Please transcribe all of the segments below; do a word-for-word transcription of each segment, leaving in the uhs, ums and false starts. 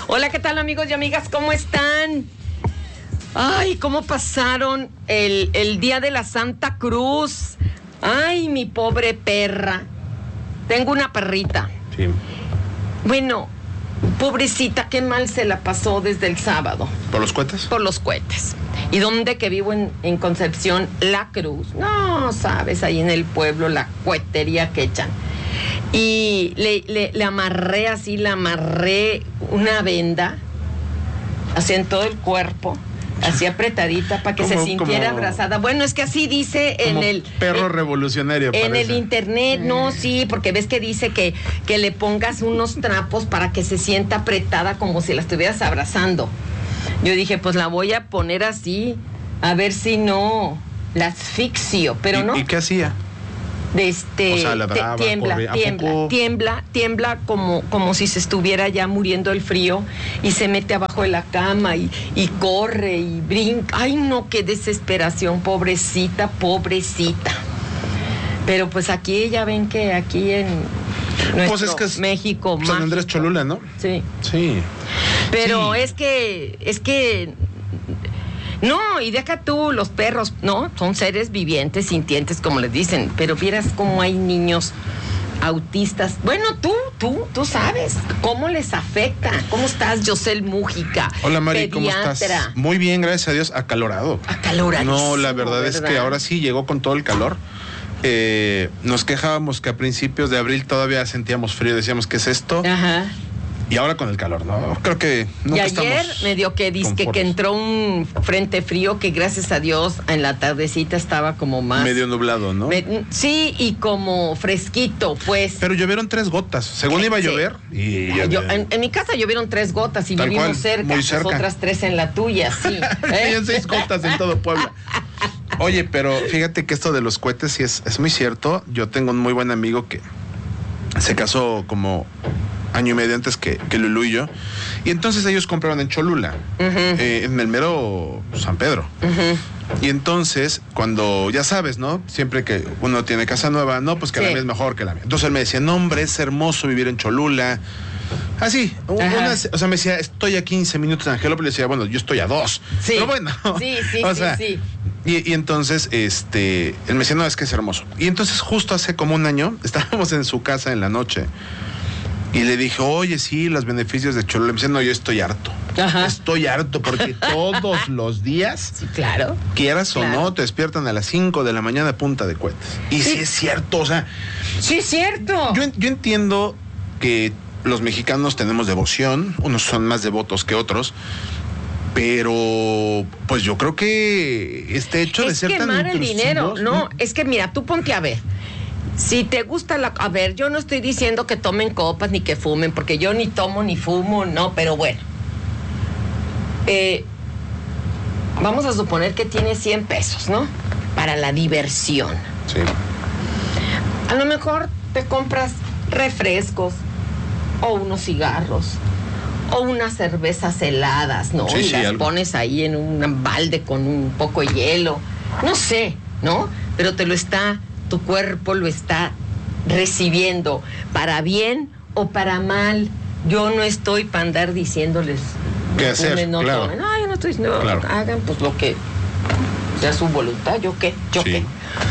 Hola, ¿qué tal, amigos y amigas? ¿Cómo están? Ay, ¿cómo pasaron el, el día de la Santa Cruz? Ay, mi pobre perra. Tengo una perrita. Sí. Bueno, pobrecita, qué mal se la pasó desde el sábado. ¿Por los cohetes? Por los cohetes. Y donde que vivo en, en Concepción, La Cruz. No, sabes, ahí en el pueblo, la cohetería que echan. Y le, le, le amarré así, le amarré una venda, así en todo el cuerpo, así apretadita, para que como, se sintiera como, abrazada. Bueno, es que así dice en el... perro en, revolucionario, En parece. el internet, no, sí, porque ves que dice que, que le pongas unos trapos para que se sienta apretada como si la estuvieras abrazando. Yo dije, pues la voy a poner así, a ver si no la asfixio, pero ¿Y, no. ¿Y qué hacía? De este, O sea, ladraba, te, tiembla, corría. ¿A tiembla, poco? tiembla, tiembla como, como si se estuviera ya muriendo el frío y se mete abajo de la cama y, y corre y brinca. Ay, no, qué desesperación, pobrecita, pobrecita. Pero pues aquí ya ven que aquí en nuestro Pues es que es México, San mágico. Andrés Cholula, ¿no? Sí. Sí. Pero Sí. es que, es que, no, y deja tú, los perros, ¿no? Son seres vivientes, sintientes, como les dicen, pero vieras cómo hay niños autistas. Bueno, tú, tú, tú sabes cómo les afecta. ¿Cómo estás, Yosel Mújica? Hola, Mari, ¿cómo pediatra? estás? Muy bien, gracias a Dios, acalorado. Acaloradísimo. No, la verdad, ¿verdad? es que ahora sí llegó con todo el calor. Eh, nos quejábamos que a principios de abril todavía sentíamos frío, decíamos, ¿qué es esto? Ajá. Y ahora con el calor, ¿no? Creo que Y nunca ayer estamos medio que dice que, que conformes. entró un frente frío que gracias a Dios en la tardecita estaba como más... Medio nublado, ¿no? Me- sí, y como fresquito, pues. Pero llovieron tres gotas. Según iba a Sí. llover. Y Ay, yo- en, en mi casa llovieron tres gotas y Tal vivimos cual, cerca, muy pues cerca. otras tres en la tuya, sí. ¿eh? Caían seis gotas en todo Puebla. Oye, pero fíjate que esto de los cohetes sí es, es muy cierto. Yo tengo un muy buen amigo que se casó como año y medio antes que, que Lulú y yo. Y entonces ellos compraron en Cholula, Ujú, eh, en el mero San Pedro. ujú. Y entonces, cuando, ya sabes, ¿no? Siempre que uno tiene casa nueva, no, pues que Sí. la mía es mejor que la mía. Entonces él me decía, no, hombre, es hermoso vivir en Cholula. Así, un- Ajá. una- o sea, me decía, estoy a quince minutos en Angelópolis. Le decía, bueno, yo estoy a dos. Sí. Pero bueno. Sí, sí, o sí, sea, sí. Y, y entonces, este, él me decía, no, es que es hermoso. Y entonces, justo hace como un año, estábamos en su casa en la noche. Y le dije, oye, sí, los beneficios de Cholula. Me dice, no, yo estoy harto. Ajá. Estoy harto porque todos los días, Sí, claro. quieras o Claro. no, te despiertan a las cinco de la mañana a punta de cohetes. Y sí, Sí. es cierto, o sea, Sí, es cierto. yo, en- yo entiendo que los mexicanos tenemos devoción, unos son más devotos que otros, pero pues yo creo que este hecho de es ser tan quemar el dinero. intrusivos, No, es que mira, tú ponte a ver. Si te gusta la... A ver, yo no estoy diciendo que tomen copas ni que fumen, porque yo ni tomo ni fumo, no, pero bueno. Eh, vamos a suponer que tiene cien pesos, ¿no? Para la diversión. Sí. A lo mejor te compras refrescos o unos cigarros o unas cervezas heladas, ¿no? Sí, y sí, las algo. pones ahí en un balde con un poco de hielo. No sé, ¿no? Pero te lo está, tu cuerpo lo está recibiendo para bien o para mal. Yo no estoy para andar diciéndoles ¿Qué no hacer? fumen, no Claro. tomen. No, yo no estoy diciendo, Claro. hagan pues lo que sea su voluntad. ¿Yo qué? ¿Yo Sí. qué?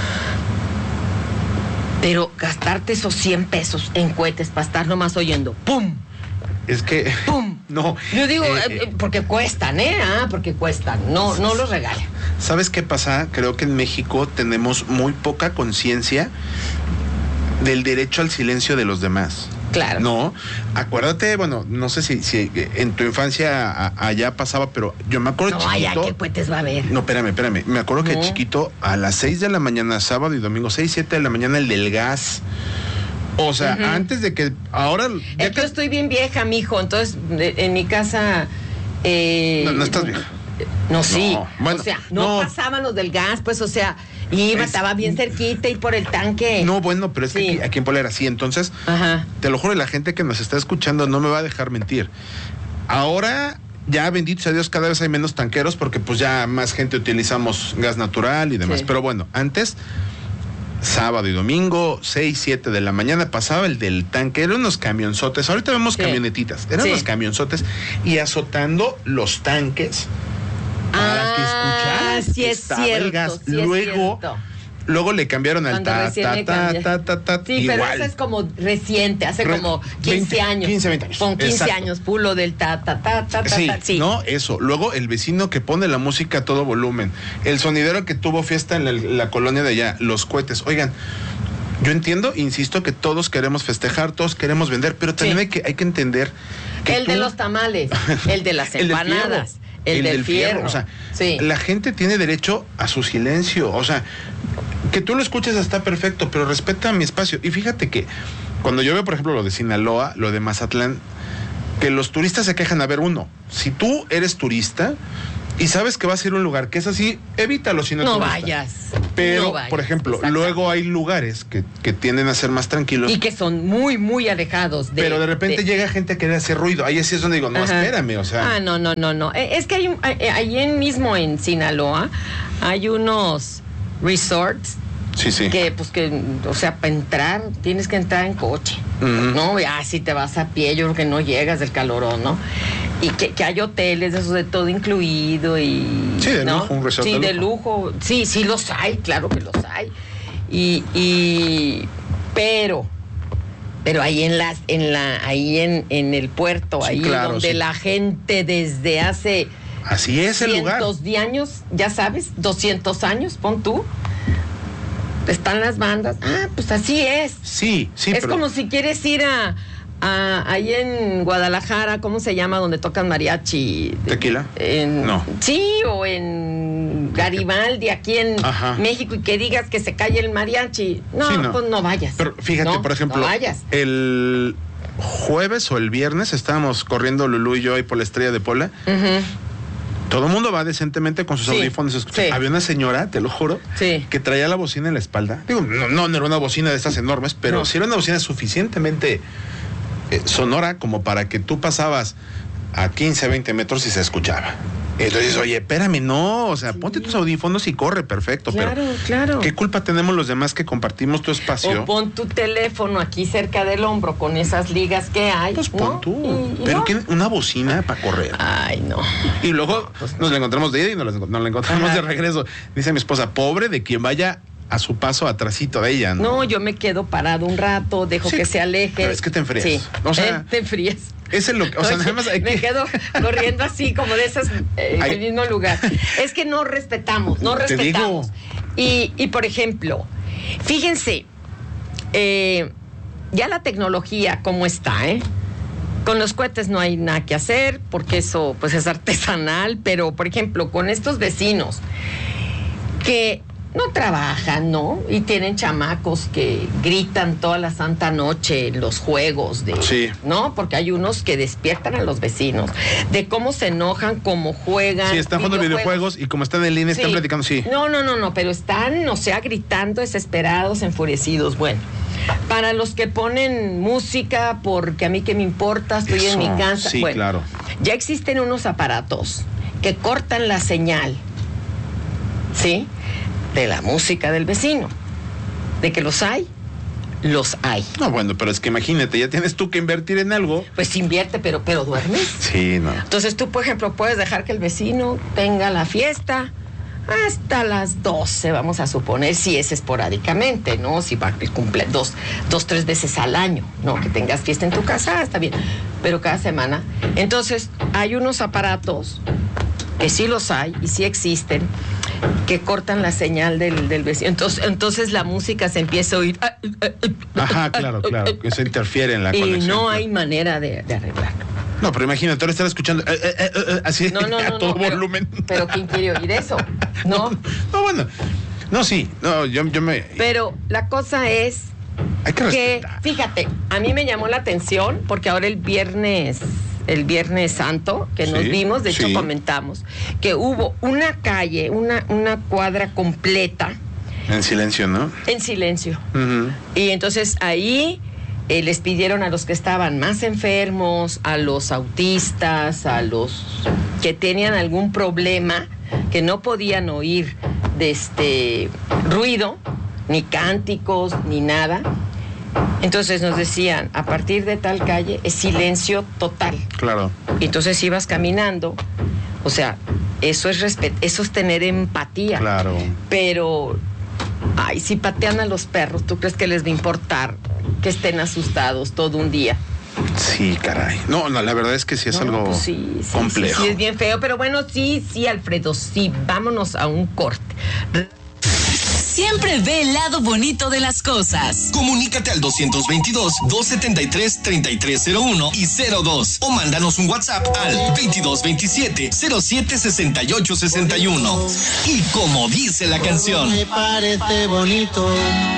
Pero gastarte esos cien pesos en cohetes para estar nomás oyendo ¡pum! Es que, ¡Pum! no. Yo digo, eh, eh, eh, porque cuestan, ¿eh? Ah, porque cuestan. No, no los regalen. ¿Sabes qué pasa? Creo que en México tenemos muy poca conciencia del derecho al silencio de los demás. Claro. No, acuérdate, bueno, no sé si, si en tu infancia a- allá pasaba, pero yo me acuerdo No, allá chiquito. qué cohetes va a haber. No, espérame, espérame. Me acuerdo que No. chiquito, a las seis de la mañana, sábado y domingo, seis, siete de la mañana, el del gas. O sea, Ujú. antes de que. Ahora. ya Es que que- yo estoy bien vieja, mijo. Entonces, de- en mi casa. eh, No, no estás vieja. No, sí. No, bueno, o sea, no, no. pasaban los del gas, pues, o sea, iba, Es- estaba bien cerquita y por el tanque. No, bueno, pero es que Sí. aquí, aquí en Puebla era así. Entonces, Ajá. te lo juro, la gente que nos está escuchando no me va a dejar mentir. Ahora, ya bendito sea Dios, cada vez hay menos tanqueros porque pues ya más gente utilizamos gas natural y demás. Sí. Pero bueno, antes sábado y domingo, seis, siete de la mañana, pasaba el del tanque, eran unos camionzotes, ahorita vemos Sí. camionetitas, eran Sí. unos camionzotes y azotando los tanques para Ah, que escucharan sí que es estaba cierto, el gas. sí es Luego, cierto. luego le cambiaron al Cuando ta, recién ta, le ta, cambié. ta, ta, ta, Sí, pero igual. eso es como reciente, hace Re- como quince veinte, años. quince, veinte años. Con quince Exacto. años, pulo del ta, ta, ta, ta, ta, Sí, ta. Sí, no, eso. Luego el vecino que pone la música a todo volumen. El sonidero que tuvo fiesta en la, la colonia de allá. Los cohetes. Oigan, yo entiendo, insisto, que todos queremos festejar, todos queremos vender, pero también Sí. hay, que, hay que entender que El de tú- los tamales, el de las el del empanadas, fierro, el, del fierro. O sea, sí. la gente tiene derecho a su silencio. O sea, que tú lo escuches está perfecto, pero respeta mi espacio. Y fíjate que cuando yo veo, por ejemplo, lo de Sinaloa, lo de Mazatlán, que los turistas se quejan. A ver, uno, si tú eres turista y sabes que vas a ir a un lugar que es así, evítalo si no, no te gusta. vayas. Pero, no vayas, por ejemplo, exacto. luego hay lugares que, que tienden a ser más tranquilos. Y que son muy, muy alejados de. pero de repente de- llega gente a querer hacer ruido. Ahí sí es donde digo, no, Ajá. espérame, o sea. Ah, no, no, no, no. Eh, Es que hay un, eh, ahí en mismo en Sinaloa hay unos resorts Sí, sí. que, pues que, o sea, para entrar tienes que entrar en coche. Ujú. No, ya si te vas a pie, yo creo que no llegas del calorón, ¿no? Y que, que hay hoteles de esos de todo incluido y. Sí, de ¿no? lujo, un resort Sí, de de lujo. Sí, sí los hay, claro que los hay. Y, y pero. Pero ahí en las, en la, ahí en, en el puerto, Sí, ahí claro, donde sí. la gente desde hace Así es el lugar. cientos de años, ya sabes, doscientos años, pon tú. Están las bandas. Ah, pues así es. Sí, sí, es pero como si quieres ir a, a ahí en Guadalajara, ¿cómo se llama? Donde tocan mariachi. ¿Tequila? En, No. Sí, o en Garibaldi, aquí en Ajá. México, y que digas que se calle el mariachi. No, Sí, no. pues no vayas. Pero fíjate, No, por ejemplo, no vayas. el jueves o el viernes estábamos corriendo Lulú y yo ahí por la Estrella de Pola. Ujú. Todo el mundo va decentemente con sus Sí, audífonos. escucha- sí. Había una señora, te lo juro, Sí. que traía la bocina en la espalda. Digo, no, no, no era una bocina de estas enormes, pero No. sí era una bocina suficientemente eh, sonora como para que tú pasabas a quince, veinte metros y se escuchaba. Entonces, oye, espérame, no, o sea, Sí. ponte tus audífonos y corre, perfecto. Claro, pero claro. ¿qué culpa tenemos los demás que compartimos tu espacio? O pon tu teléfono aquí cerca del hombro con esas ligas que hay. Pues ¿no? pon tú. Y- y Pero no. ¿quién? Una bocina para correr. Ay, no. Y luego nos la encontramos de ida y nos la, nos la encontramos Ajá. de regreso. Dice mi esposa, pobre de quien vaya a su paso atrasito de ella, ¿no? No, yo me quedo parado un rato, dejo Sí, que se aleje. pero es que te enfrías. Sí, O sea, eh, te enfrías. Ese es lo que, o sea, Oye, nada más hay me que... quedo corriendo así, como de esas, eh, en Ay. el mismo lugar. Es que no respetamos, no Te respetamos. digo. Y, y, por ejemplo, fíjense, eh, ya la tecnología, ¿cómo está, eh? Con los cohetes no hay nada que hacer, porque eso pues es artesanal, pero, por ejemplo, con estos vecinos que no trabajan, ¿no? Y tienen chamacos que gritan toda la santa noche en los juegos de, Sí. ¿no? Porque hay unos que despiertan a los vecinos, de cómo se enojan, cómo juegan. Sí, están jugando videojuegos y como están en línea, están Sí. platicando, sí. No, no, no, no, pero están, o sea, gritando, desesperados, enfurecidos. Bueno, para los que ponen música, porque a mí que me importa, estoy Eso, en mi casa. sí, Bueno, claro. ya existen unos aparatos que cortan la señal, ¿sí? De la música del vecino. De que los hay, los hay. No, bueno, pero es que imagínate, ya tienes tú que invertir en algo. Pues invierte, pero, pero duermes. Sí, no. Entonces tú, por ejemplo, puedes dejar que el vecino tenga la fiesta hasta las doce, vamos a suponer, si es esporádicamente, ¿no? Si va a cumplir dos, dos, tres veces al año, ¿no? Que tengas fiesta en tu casa, está bien. Pero cada semana. Entonces, hay unos aparatos, que sí los hay y sí existen, que cortan la señal del, del vecino. Entonces, entonces la música se empieza a oír. Ajá, claro, claro, que eso interfiere en la Y conexión. no hay manera de, de arreglarlo. No, pero imagínate, ahora estar escuchando eh, eh, eh, eh, así No, no, a no, todo no, pero- volumen. Pero ¿quién quiere oír eso? ¿No? No, bueno. No, sí. No, yo, yo me. Pero la cosa es Hay que que, respetar. fíjate, a mí me llamó la atención porque ahora el viernes, el viernes santo, que nos Sí, vimos, de hecho sí. comentamos, que hubo una calle, una, una cuadra completa En silencio, ¿no? en silencio. Ujú. Y entonces ahí eh, les pidieron a los que estaban más enfermos, a los autistas, a los que tenían algún problema, que no podían oír de este ruido, ni cánticos, ni nada. Entonces nos decían, a partir de tal calle es silencio total. Claro. Entonces ibas caminando, o sea, eso es respeto, eso es tener empatía. Claro. Pero, ay, si patean a los perros, ¿tú crees que les va a importar que estén asustados todo un día? Sí, caray. No, no, la verdad es que sí es No, algo pues sí, sí, complejo. Sí, sí, es bien feo, pero bueno, sí, sí, Alfredo, sí, vámonos a un corte. Siempre ve el lado bonito de las cosas. Comunícate al doscientos veintidós, doscientos setenta y tres, treinta y tres cero uno y cero dos o mándanos un WhatsApp al veintidós veintisiete, cero siete sesenta y ocho sesenta y uno. Y como dice la canción, me parece bonito.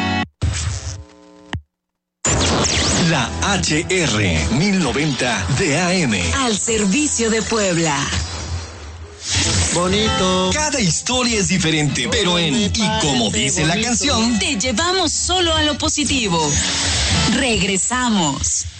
La H R mil noventa de A M. Al servicio de Puebla. Bonito. Cada historia es diferente, pero en Y como dice la canción, Te llevamos solo a lo positivo. Regresamos.